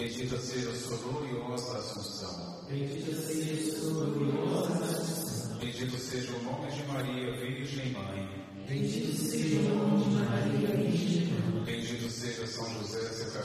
Bendita seja a sua gloriosa Assunção. Bendita seja a sua gloriosa Assunção. Bendito seja o nome de Maria, Virgem Mãe. Bendito seja o nome de Maria, Virgem Mãe. Bendito seja São José, seu